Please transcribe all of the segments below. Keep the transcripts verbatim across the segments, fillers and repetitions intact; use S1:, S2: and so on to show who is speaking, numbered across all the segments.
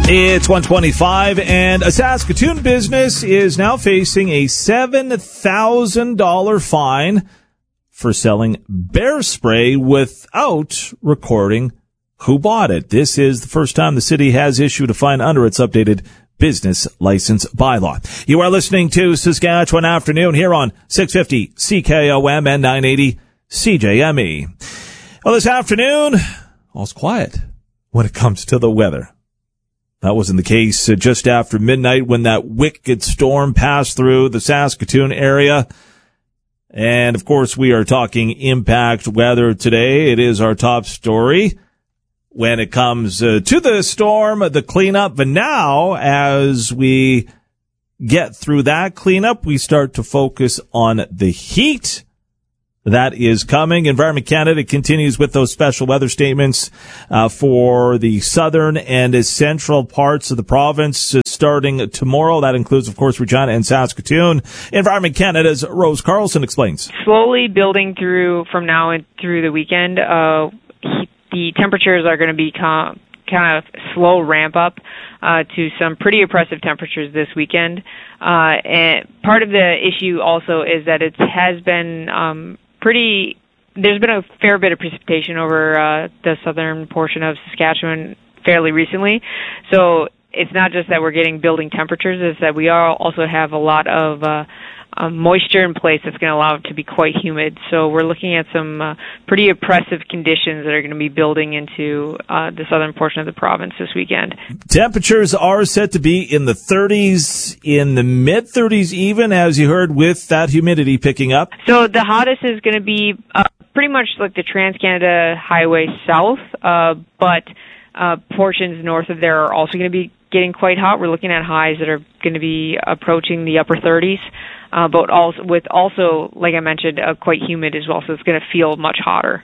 S1: It's one twenty-five, and a Saskatoon business is now facing a seven thousand dollars fine for selling bear spray without recording who bought it. This is the first time the city has issued a fine under its updated business license bylaw. You are listening to Saskatchewan Afternoon here on six fifty C K O M and nine eighty C J M E. Well, this afternoon, all's quiet when it comes to the weather. That wasn't the case uh, just after midnight when that wicked storm passed through the Saskatoon area. And, of course, we are talking impact weather today. It is our top story when it comes uh, to the storm, the cleanup. But now, as we get through that cleanup, we start to focus on the heat that is coming. Environment Canada continues with those special weather statements uh, for the southern and central parts of the province uh, starting tomorrow. That includes, of course, Regina and Saskatoon. Environment Canada's Rose Carlson explains.
S2: Slowly building through from now and through the weekend, uh, the temperatures are going to become kind of slow ramp up uh, to some pretty oppressive temperatures this weekend. Uh, and part of the issue also is that it has been um, pretty, there's been a fair bit of precipitation over uh, the southern portion of Saskatchewan fairly recently. So it's not just that we're getting building temperatures, it's that we are also have a lot of uh, um, moisture in place that's going to allow it to be quite humid. So we're looking at some uh, pretty oppressive conditions that are going to be building into uh, the southern portion of the province this weekend.
S1: Temperatures are set to be in the thirties, in the mid-thirties even, as you heard, with that humidity picking up.
S2: So the hottest is going to be uh, pretty much like the Trans-Canada Highway south, uh, but uh, portions north of there are also going to be getting quite hot. We're looking at highs that are going to be approaching the upper thirties. Uh, but also with also, like I mentioned, uh, quite humid as well, so it's going to feel much hotter.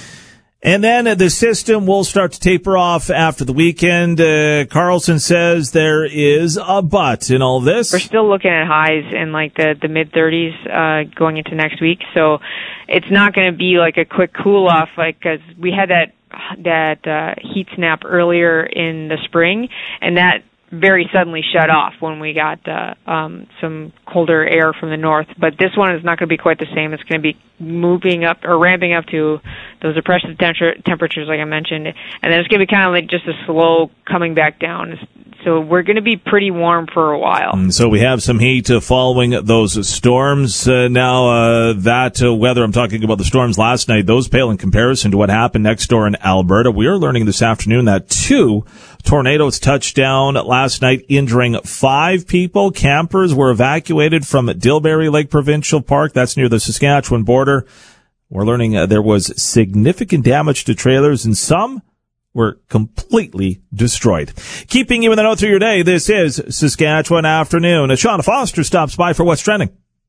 S1: And then uh, the system will start to taper off after the weekend. Uh, Carlson says there is a but in all this.
S2: We're still looking at highs in like the, the mid-thirties uh, going into next week, so it's not going to be like a quick cool-off, like, because we had that, that uh, heat snap earlier in the spring, and that very suddenly shut off when we got uh, um, some colder air from the north. But this one is not going to be quite the same. It's going to be moving up or ramping up to those oppressive temperature, temperatures, like I mentioned. And then it's going to be kind of like just a slow coming back down. So we're going to be pretty warm for a while.
S1: And so we have some heat uh, following those storms. Uh, now, uh, that uh, weather, I'm talking about the storms last night, those pale in comparison to what happened next door in Alberta. We are learning this afternoon that two tornadoes touched down last night, injuring five people. Campers were evacuated from Dilberry Lake Provincial Park. That's near the Saskatchewan border. We're learning uh, there was significant damage to trailers, and some were completely destroyed. Keeping you in the know through your day, this is Saskatchewan Afternoon. As Shauna Foster stops by for What's Trending.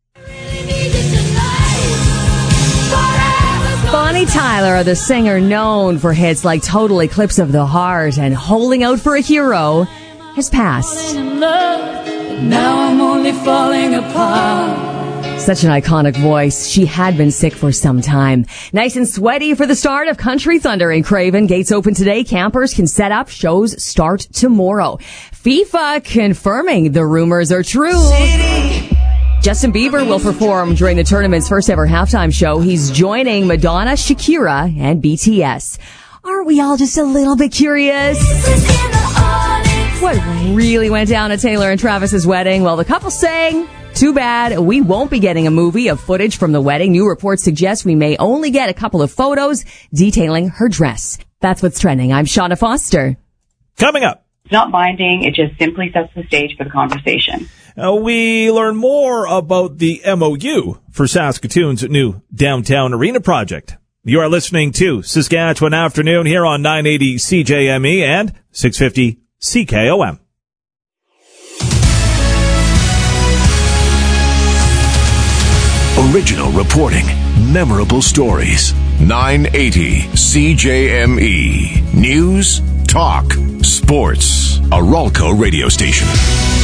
S3: Bonnie Tyler, the singer known for hits like Total Eclipse of the Heart and Holding Out for a Hero, has passed.
S4: Now I'm only falling apart.
S3: Such an iconic voice. She had been sick for some time. Nice and sweaty for the start of Country Thunder in Craven. Gates open today. Campers can set up. Shows start tomorrow. FIFA confirming the rumors are true. Justin Bieber will perform during the tournament's first ever halftime show. He's joining Madonna, Shakira, and B T S. Aren't we all just a little bit curious? What really went down at Taylor and Travis's wedding? Well, the couple sang, too bad we won't be getting a movie of footage from the wedding. New reports suggest we may only get a couple of photos detailing her dress. That's what's trending. I'm Shauna Foster.
S1: Coming up.
S5: It's not binding. It just simply sets the stage for the conversation.
S1: Uh, we learn more about the M O U for Saskatoon's new downtown arena project. You are listening to Saskatchewan Afternoon here on nine eighty C J M E and six fifty C K O M.
S6: Original reporting, memorable stories. nine eighty C J M E. News, talk, sports. A Ralco radio station.